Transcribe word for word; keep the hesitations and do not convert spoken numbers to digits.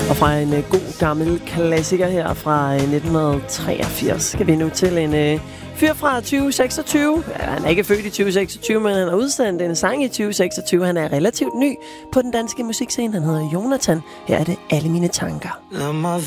Og fra en uh, god gammel klassiker her fra uh, nitten treogfirs skal vi nu til en uh, fyr fra tyve seksogtyve. Ja, han er ikke født i tyve seksogtyve, men han har udsendt en sang i tyve seksogtyve. Han er relativt ny på den danske musikscene. Han hedder Jonathan. Her er det Alle mine tanker. Lad mig